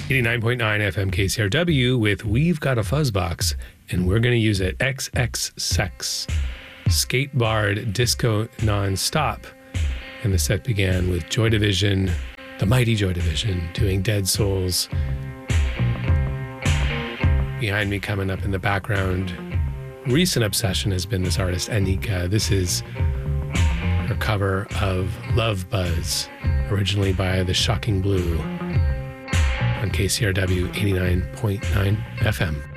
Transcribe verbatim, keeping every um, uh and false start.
eighty-nine point nine F M K C R W with We've Got a Fuzzbox, and we're going to use it. X X Sex, Skate Barred Disco Non-Stop. And the set began with Joy Division, the mighty Joy Division, doing Dead Souls. Behind me, coming up in the background, recent obsession has been this artist, Anika. This is her cover of Love Buzz, originally by The Shocking Blue, on K C R W eighty-nine point nine F M.